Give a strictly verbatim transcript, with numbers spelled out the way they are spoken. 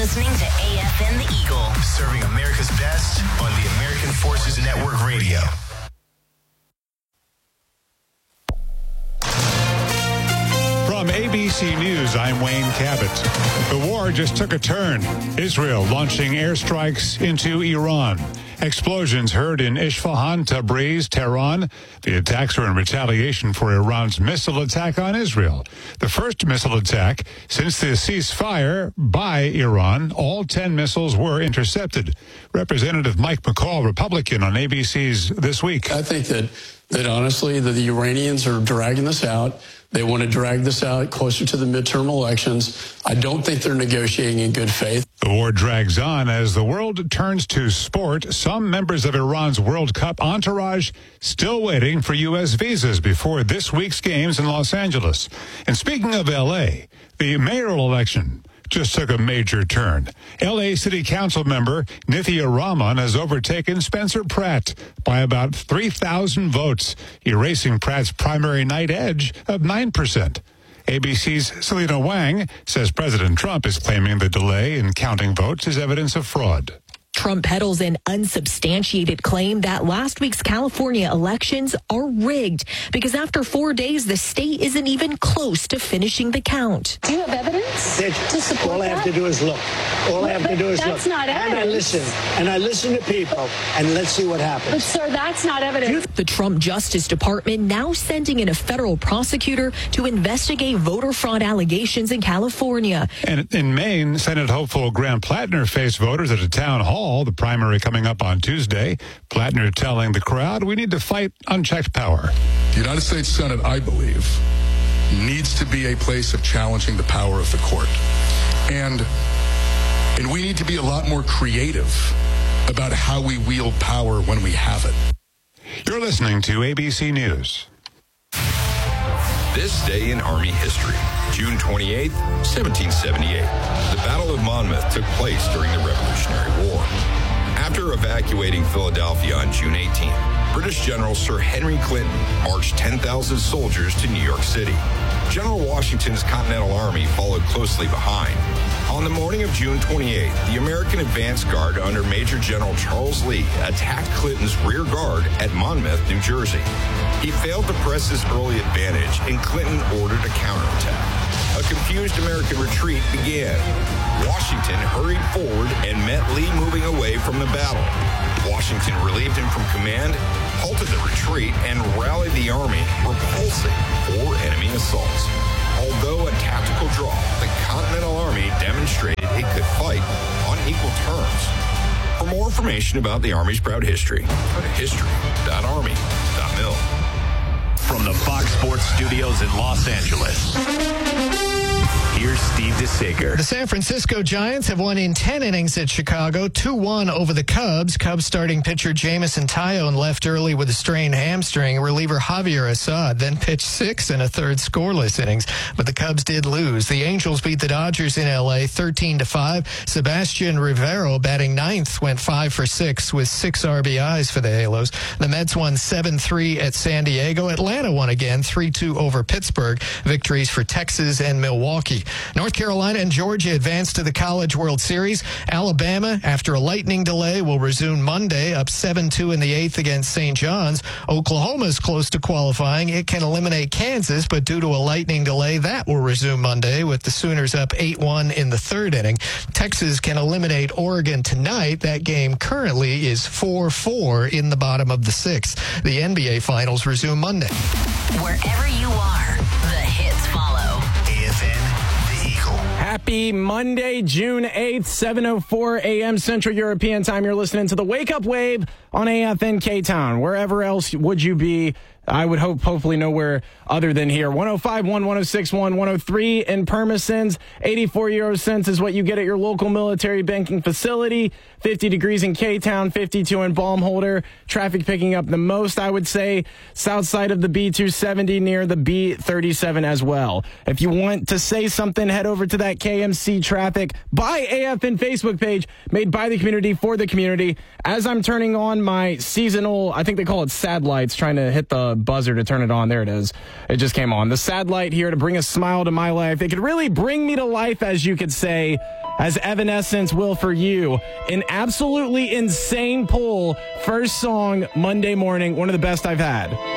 listening to A F N The Eagle. Serving America's best on the American Forces Network Radio. From A B C News, I'm Wayne Cabot. The war just took a turn. Israel launching airstrikes into Iran. Explosions heard in Isfahan, Tabriz, Tehran. The attacks are in retaliation for Iran's missile attack on Israel. The first missile attack since the ceasefire by Iran. All ten missiles were intercepted. Representative Mike McCall, Republican, on A B C's This Week. I think that, that honestly, that the Iranians are dragging this out. They want to drag this out closer to the midterm elections. I don't think they're negotiating in good faith. The war drags on as the world turns to sport. Some members of Iran's World Cup entourage still waiting for U S visas before this week's games in Los Angeles. And speaking of L A, the mayoral election just took a major turn. L A City Council member Nithya Raman has overtaken Spencer Pratt by about three thousand votes, erasing Pratt's primary night edge of nine percent. A B C's Selena Wang says President Trump is claiming the delay in counting votes is evidence of fraud. Trump peddles an unsubstantiated claim that last week's California elections are rigged because after four days, the state isn't even close to finishing the count. Do you have evidence They're, to support All I have that? to do is look. All I have to do is that's look. Not and evidence. I listen. And I listen to people. And let's see what happens. But, sir, that's not evidence. The Trump Justice Department now sending in a federal prosecutor to investigate voter fraud allegations in California. And in Maine, Senate hopeful Graham Plattner faced voters at a town hall, the primary coming up on Tuesday. Plattner telling the crowd, we need to fight unchecked power. The United States Senate, I believe, needs to be a place of challenging the power of the court. And, and we need to be a lot more creative about how we wield power when we have it. You're listening to A B C News. This day in Army history, June twenty-eighth, seventeen seventy-eight. The Battle of Monmouth took place during the Revolutionary War. After evacuating Philadelphia on June eighteenth, British General Sir Henry Clinton marched ten thousand soldiers to New York City. General Washington's Continental Army followed closely behind. On the morning of June twenty-eighth, the American advance guard under Major General Charles Lee attacked Clinton's rear guard at Monmouth, New Jersey. He failed to press his early advantage, and Clinton ordered a counterattack. A confused American retreat began. Washington hurried forward and met Lee moving away from the battle. Washington relieved him from command, halted the retreat, and rallied the army, repulsing four enemy assaults. Although a tactical draw, the Continental Army demonstrated it could fight on equal terms. For more information about the Army's proud history, go to history dot army dot mil. From the Fox Sports Studios in Los Angeles, here's Steve DeSager. The San Francisco Giants have won in ten innings at Chicago, two one over the Cubs. Cubs starting pitcher Jamison Tyone left early with a strained hamstring. Reliever Javier Assad then pitched six and a third scoreless innings, but the Cubs did lose. The Angels beat the Dodgers in L A thirteen to five. Sebastian Rivero batting ninth went five for six with six R B Is for the Halos. The Mets won seven three at San Diego. Atlanta won again three two over Pittsburgh. Victories for Texas and Milwaukee. North Carolina and Georgia advanced to the College World Series. Alabama, after a lightning delay, will resume Monday, up seven two in the eighth against Saint John's. Oklahoma is close to qualifying. It can eliminate Kansas, but due to a lightning delay, that will resume Monday with the Sooners up eight one in the third inning. Texas can eliminate Oregon tonight. That game currently is four four in the bottom of the sixth. The N B A Finals resume Monday. Wherever you are, the hits follow. A F N, The Eagle. Happy Monday, June eighth, seven oh four a.m. Central European Time. You're listening to the Wake Up Wave on A F N K-Town. Wherever else would you be? I would hope, hopefully, nowhere other than here. one oh five point one, one oh six point one, one oh three in Permisons. eighty-four euro cents is what you get at your local military banking facility. fifty degrees in K-Town, fifty-two in Baumholder. Traffic picking up the most, I would say, south side of the B two seventy near the B thirty-seven as well. If you want to say something, head over to that K M C Traffic by A F N Facebook page, made by the community for the community. As I'm turning on my seasonal, I think they call it sad lights, trying to hit the buzzer to turn it on. There it is. It just came on. The sad light here to bring a smile to my life. It could really bring me to life, as you could say. as Evanescence Will For You. An absolutely insane pull. First song Monday morning. One of the best I've had.